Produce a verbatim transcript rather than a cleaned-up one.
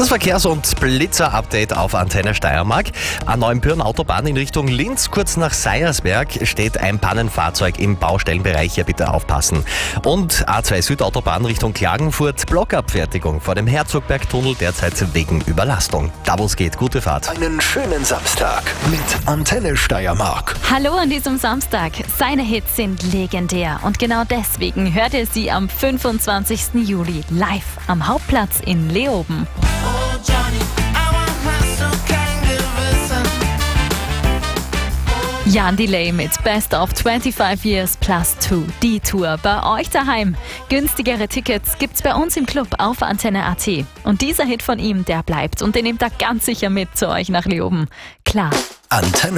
Das Verkehrs- und Blitzer-Update auf Antenne Steiermark. An Neuenbürn-Autobahn in Richtung Linz, kurz nach Seiersberg, steht ein Pannenfahrzeug im Baustellenbereich. Hier bitte aufpassen. Und A zwei Südautobahn Richtung Klagenfurt, Blockabfertigung vor dem Herzogbergtunnel, derzeit wegen Überlastung. Da wo es geht, gute Fahrt. Einen schönen Samstag mit Antenne Steiermark. Hallo an diesem Samstag. Seine Hits sind legendär und genau deswegen hört ihr sie am fünfundzwanzigsten Juli live am Hauptplatz in Leoben. Jan Delay mit Best of fünfundzwanzig Years plus zwei. Die Tour bei euch daheim. Günstigere Tickets gibt's bei uns im Club auf Antenne Punkt A T. Und dieser Hit von ihm, der bleibt und den nehmt er ganz sicher mit zu euch nach Leoben. Klar. Antenne